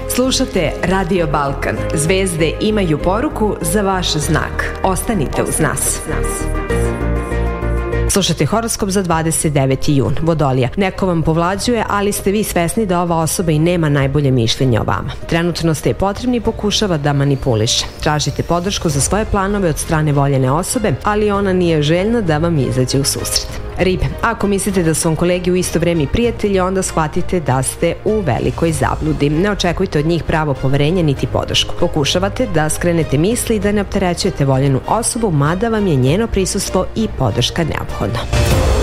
Slušate Radio Balkan. Zvezde imaju poruku za vaš znak. Ostanite uz nas. Slušate horoskop za 29. jun. Vodolija. Neko vam povlađuje, ali ste vi svesni da ova osoba i nema najbolje mišljenje o vama. Trenutno ste je potrebni i pokušava da manipuliše. Tražite podršku za svoje planove od strane voljene osobe, ali ona nije željna da vam izađe u susret. Ribe. Ako mislite da su vam kolegi u isto vreme i prijatelji, onda shvatite da ste u velikoj zabludi. Ne očekujte od njih pravo poverenje niti podršku. Pokušavate da skrenete misli i da ne opterećujete voljenu osobu, mada vam je njeno prisustvo i podrška neophodno.